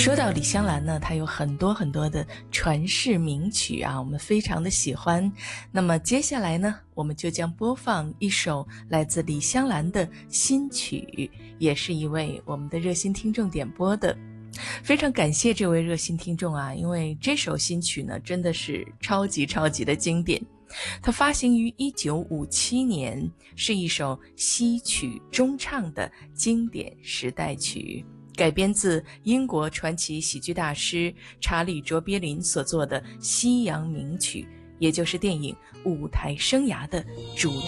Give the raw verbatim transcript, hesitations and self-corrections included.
说到李香兰呢，她有很多很多的传世名曲啊，我们非常的喜欢。那么接下来呢，我们就将播放一首来自李香兰的新曲，也是一位我们的热心听众点播的。非常感谢这位热心听众啊，因为这首新曲呢真的是超级超级的经典。它发行于一九五七年，是一首西曲中唱的经典时代曲，改编自英国传奇喜剧大师查理·卓别林所作的西洋名曲，也就是电影《舞台生涯》的主题